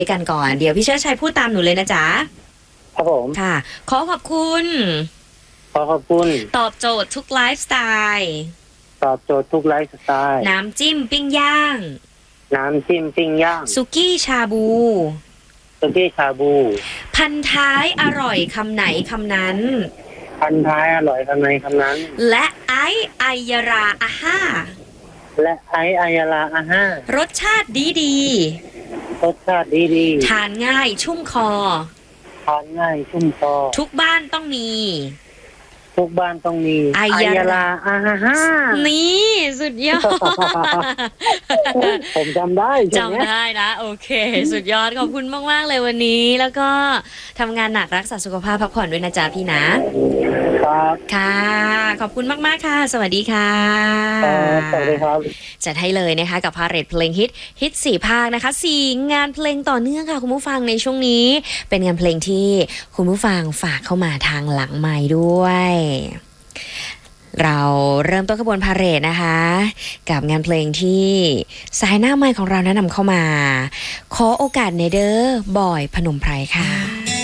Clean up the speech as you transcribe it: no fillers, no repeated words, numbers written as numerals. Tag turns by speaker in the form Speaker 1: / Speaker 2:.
Speaker 1: ด้วยกันก่อนเดี๋ยวพี่เชิดชัยพูดตามหนูเลยนะจ๊ะ
Speaker 2: ครับผม
Speaker 1: ค่ะขอบคุณตอบโจทย์ทุกไลฟ์สไตล์
Speaker 2: ตอบโจทย์ทุกไลฟ์สไตล์
Speaker 1: น้ำจิ้มปิ้งย่างสุกี้ชาบูพันท้ายอร่อยคำไหนคำนั้นและไอายาราอาห้ารสชาติดีทานง่ายชุ่มคอทุกบ้านต้องมีไอยาลาอาฮ่านี่สุดยอด
Speaker 2: ผมจำได้
Speaker 1: นะโอเคสุดยอดขอบคุณมากๆเลยวันนี้แล้วก็ทำงานหนักรักษาสุขภาพพักผ่อนด้วยนะจ๊ะพี่นะครับค่ะขอบคุณมากๆค่ะสวัสดีค่ะ
Speaker 2: สวัสดีครับ
Speaker 1: จัดให้เลยนะคะกับพาเหรดเพลงฮิต4ภาคนะคะ4งานเพลงต่อเนื่องค่ะคุณผู้ฟังในช่วงนี้เป็นงานเพลงที่คุณผู้ฟังฝากเข้ามาทางหลังไมค์ด้วยเราเริ่มต้นขบวนพาเหรดนะคะกับงานเพลงที่สายหน้าไมค์ของเราแนะนำเข้ามาขอโอกาสในเด้อบอยพนมไพรค่ะ